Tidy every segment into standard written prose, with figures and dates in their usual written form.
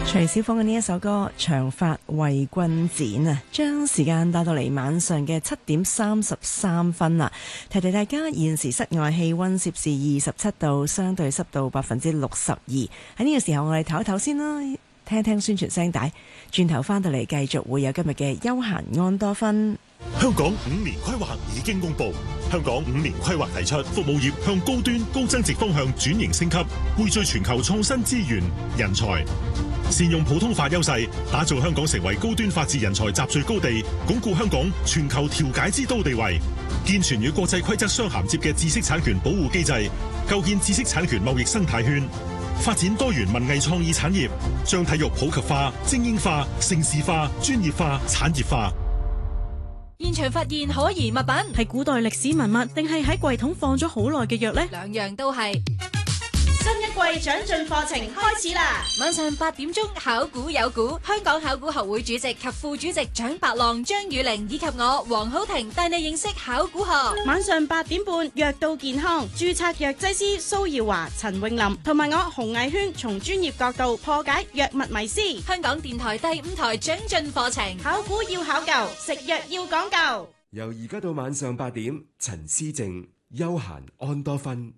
徐小鳳嘅呢一首歌《長髮為君剪》啊，將時間帶到嚟晚上嘅7:33啦。提提大家，現時室外氣溫攝氏27度，相對濕度62%。喺呢個時候，我哋唞一唞先啦，聽聽宣傳聲帶，轉頭翻到嚟繼續會有今日嘅休閒安多芬。 香港5年規劃已經公布，香港5年規劃提出服務業向高端高增值方向轉型升級，匯聚全球創新資源人才，善用普通法優勢，打造香港成為高端法治人才集聚高地，鞏固香港全球調解之都地位，健全與國際規則相銜接嘅知識產權保護機制，構建知識產權貿易生態圈，發展多元文藝創意產業，將體育普及化、精英化、盛事化、專業化、產業化。 現場發現可疑物品， 係古代歷史文物定係喺櫃桶放咗好耐嘅藥呢？ 兩樣都係。 新一季長進課程開始啦！ 晚上8點鐘，考古有股，香港考古學會主席及副主席蔣白浪、張宇玲以及我黃浩庭帶你認識考古學。 晚上8點半，藥到健康，註冊藥劑師蘇耀華、陳詠琳同埋我洪藝軒，從專業角度破解藥物迷思。 香港電台第5台長進課程， 考古要考究，食藥要講究。 由而家到晚上8點，陳思靜，休閒安多芬。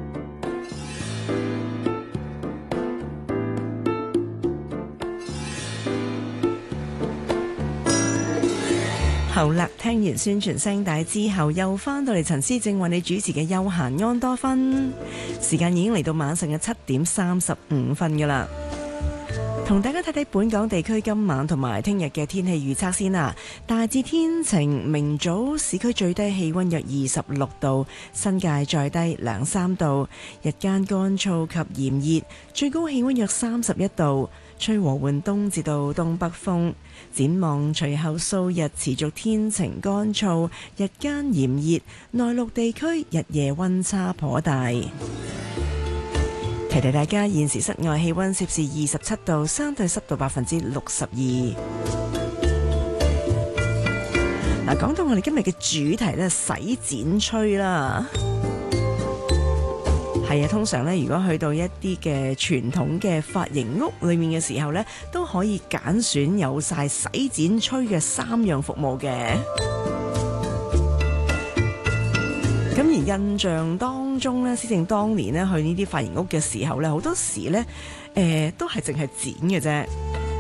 好啦，聽完宣傳聲帶之後，又翻到嚟陳思正為你主持嘅休閒安多芬，時間已經嚟到晚上嘅7:35㗎啦。同大家睇睇本港地區今晚同埋聽日嘅天氣預測先啦。大致天晴，明早市區最低氣溫約26度，新界再低2-3度，日間乾燥及炎熱，最高氣溫約31度，吹和緩東至到東北風。展望隨後數日持續天晴乾燥，日間炎熱，內陸地區日夜溫差頗大。提提大家，現時室外氣溫攝氏27度，相對濕度62%。嗱，講到我哋今日嘅主題咧，洗剪吹啦。係啊，通常咧，如果去到一啲嘅傳統嘅髮型屋裏面嘅時候咧，都可以揀選有晒洗剪吹嘅3樣服務嘅。咁而印象當中咧，思正當年咧去呢啲髮型屋嘅時候咧，好多時咧，都係淨係剪嘅啫。